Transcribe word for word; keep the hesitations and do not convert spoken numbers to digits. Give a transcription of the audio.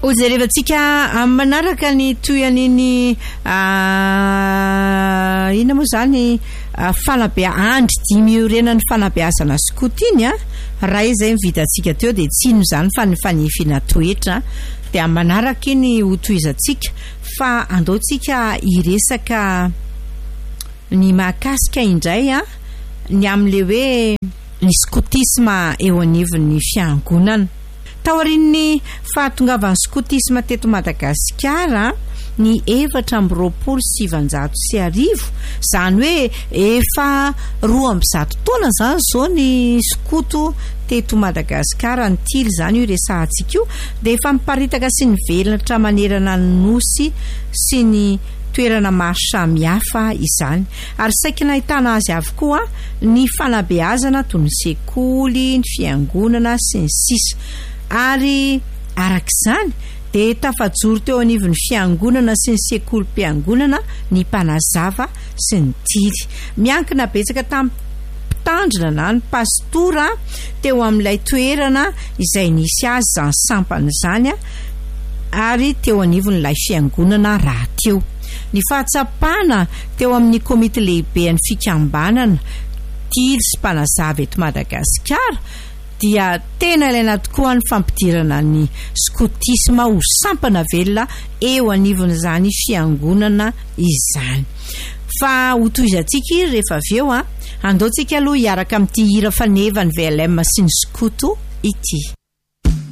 Ho jerevantsika amin'ny manaraka ny toyan'iny ina moa zany fanabe andry dimy iorenan'ny fanabeazana skoty iny a raha izay mivitantsika teo dia tsino zany fa ny fanefina toetra dia amin'ny manaraka iny ho toizantsika fa andaontsika iresaka ny mahakasika indray a ny amin'le hoe ny skotisma eo anivon'ny fiangonana. Taorin'ny fahatongavan'ny skotisma teto Madagasikara ny efatra amby roapolo sy sivanjato sy arivo, zany hoe efa roa amby zato taona zany zao ny skoto teto Madagasikara, ny tily zany io resahantsika io, dia efa miparitaka sy ny velatra manerana ny nosy sy ny toerana maro samihafa izany. Ary saika nahitana azy avokoa ny fanabeazana toy ny sekoly, ny fiangonana sy ny sisa. Ary arak'izany dia tafajoro teo anivon'ny fiangonana sy ny sekolim-piangonana ny mpanazava sy ny tily. Miankina betsaka tamin'ny mpitandrina na ny pastora teo amin'ilay toerana izay nisy azy zany sampana zany a, ary teo anivon'ilay fiangonana raha teo. Ny fahatsapana teo amin'ny komite lehibe ny fikambanana tily sy mpanazava eto Madagasikara dia tena ilaina tokoa ny fampidirana ny skotisma ho sampana velona eo anivon'izany fiangonana izany. Fa ho toizantsika iry rehefa avy eo a, andaontsika aloha hiaraka amin'ity hira faneva ny V L M sy ny skoto ity.